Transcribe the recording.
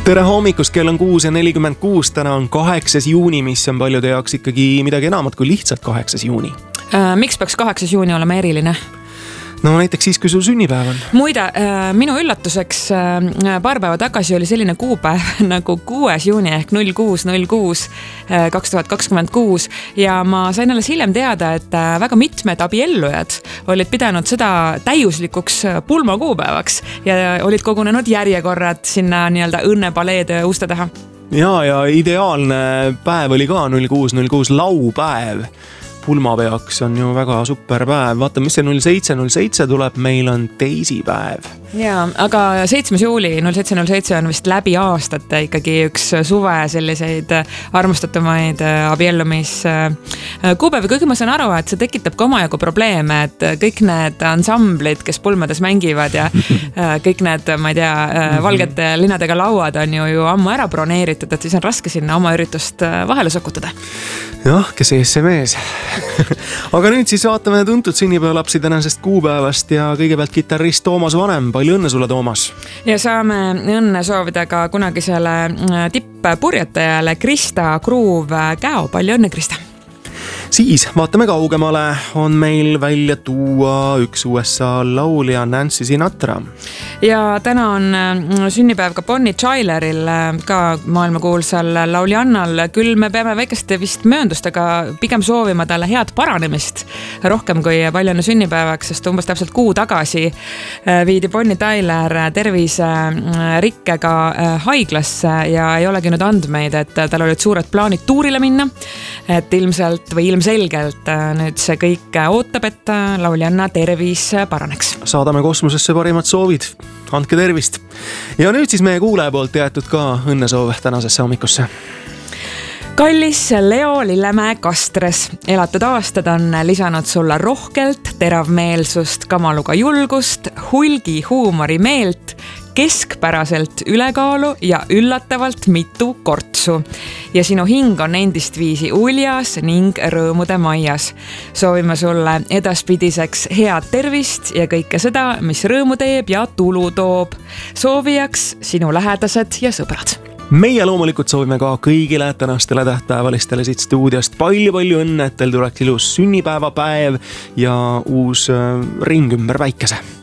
Tere hommikust, kell on 6:46, täna on 8. juuni, mis on paljude jaoks ikkagi midagi enamat kui lihtsalt 8. juuni. Miks peaks 8. juuni olema eriline? No näiteks siis, kui sul sünnipäev on. Muide, minu üllatuseks paar päeva tagasi oli selline kuupäev nagu 6. juuni ehk 06.06.2026 ja ma sain alles hiljem teada, et väga mitmed abiellujad olid pidanud seda täiuslikuks pulmakuupäevaks ja olid kogunenud järjekorrad sinna nii-öelda õnnepaleede uste taha. Ja ideaalne päev oli ka 06.06 laupäev. Pulmapeaks on ju väga super päev. Vaata, mis see 07.07 tuleb, meil on teisipäev. Jaa, aga 7. juuli 07.07 on vist läbi aastate ikkagi üks suve selliseid armastatumaid abiellumis kuupäev. Kuigi ma saan aru, et see tekitab ka omajagu probleeme, et kõik need ansamblid, kes pulmades mängivad ja kõik need, ma ei tea, valgete linadega lauad on ju ammu ära broneeritud, et siis on raske sinna oma üritust vahele sokutada. Jah, kes ees see mees. Aga nüüd siis vaatame tuntud sünnipäevalapsi tänasest kuupäevast ja kõigepealt kitarrist Toomas Vanem. Palju õnne sulle, Toomas! Ja saame õnne soovida ka kunagisele tipppurjetajale Krista Kruuv-Käo. Palju õnne, Krista! Siis vaatame kaugemale, on meil välja tuua üks USA laulja Nancy Sinatra. Ja täna on sünnipäev ka Bonnie Tyleril, ka maailmakuulsal lauljannal. Küll me peame väikeste vist mööndustega pigem soovima talle head paranemist rohkem kui palju enne sünnipäevaks, sest umbes täpselt kuu tagasi viidi Bonnie Tyler terviserikkega haiglasse ja ei olegi nüüd andmeid, et tal olid suured plaanid tuurile minna, et ilmselt või ilmselgelt nüüd see kõik ootab, et lauljanna tervis paraneks. Saadame kosmosesse parimad soovid. Andke tervist. Ja nüüd siis meie kuulaja poolt jäetud ka õnnesoov tänasesse hommikusse. Kallis Leo Lillemäe Kastres, elatud aastad on lisanud sulle rohkelt teravmeelsust, kamaluga julgust, hulgi huumorimeelt, keskpäraselt ülekaalu ja üllatavalt mitu kortsu. Ja sinu hing on endist viisi uljas ning rõõmude maias. Soovime sulle edaspidiseks head tervist ja kõike seda, mis rõõmu teeb ja tulu toob. Soovijaks sinu lähedased ja sõbrad. Meie loomulikult soovime ka kõigile tänastele tähtpäevalistele siit stuudiost palju õnne, et teil tuleks ilus sünnipäevapäev ja uus ring ümber päikese.